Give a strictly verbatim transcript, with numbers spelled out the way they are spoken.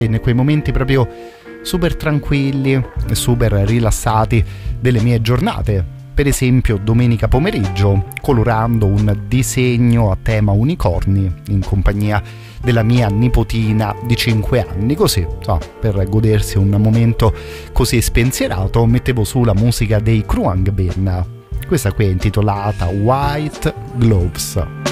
in quei momenti proprio super tranquilli e super rilassati delle mie giornate. Per esempio domenica pomeriggio, colorando un disegno a tema unicorni in compagnia della mia nipotina di cinque anni, così, so, per godersi un momento così spensierato, mettevo su la musica dei Khruangbin. Questa qui è intitolata White Gloves.